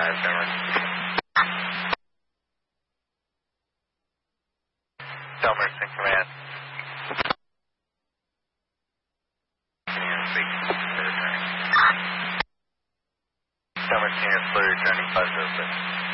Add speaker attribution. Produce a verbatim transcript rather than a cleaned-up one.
Speaker 1: five, Denver. Delmer, in command. Delmer, senior, fully returning, five zero six.